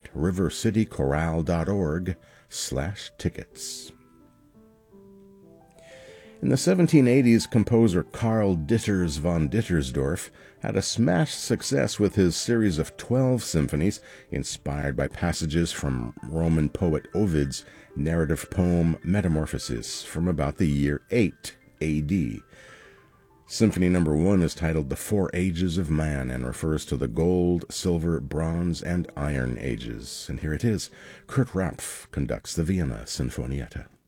rivercitychorale.org/tickets. In the 1780s, composer Karl Ditters von Dittersdorf had a smash success with his series of 12 symphonies inspired by passages from Roman poet Ovid's narrative poem Metamorphoses from about the year 8 A.D. Symphony No. 1 is titled The Four Ages of Man and refers to the Gold, Silver, Bronze, and Iron Ages. And here it is. Kurt Rapf conducts the Vienna Sinfonietta.